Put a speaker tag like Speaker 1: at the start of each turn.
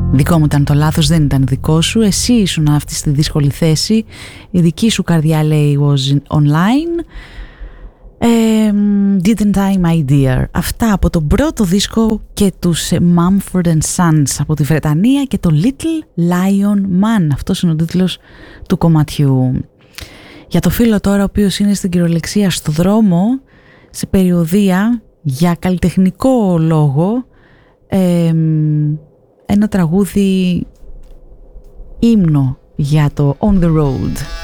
Speaker 1: Δικό μου ήταν το λάθος, δεν ήταν δικό σου. Εσύ ήσουν αυτή στη δύσκολη θέση. Η δική σου καρδιά λέει was online. Didn't I my dear. Αυτά από τον πρώτο δίσκο και τους Mumford and Sons από τη Βρετανία και το Little Lion Man. Αυτός είναι ο τίτλος του κομματιού. Για το φίλο τώρα ο οποίος είναι στην κυριολεξία στο δρόμο, σε περιοδεία, για καλλιτεχνικό λόγο, ένα τραγούδι ύμνο για το On the Road.